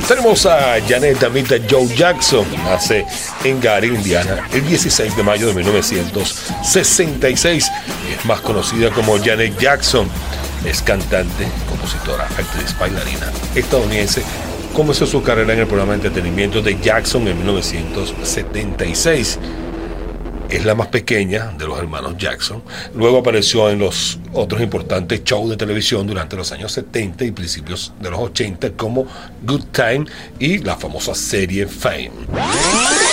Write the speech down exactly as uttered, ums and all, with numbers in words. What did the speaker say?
Tenemos a Janet Damita Joe Jackson, nace en Gary, Indiana, el dieciséis de mayo de mil novecientos sesenta y seis. Es más conocida como Janet Jackson. Es cantante, compositora, actriz, bailarina estadounidense. Comenzó su carrera en el programa de entretenimiento de Jackson en mil novecientos setenta y seis. Es la más pequeña de los hermanos Jackson. Luego apareció en los otros importantes shows de televisión durante los años setenta y principios de los ochenta como Good Time y la famosa serie Fame.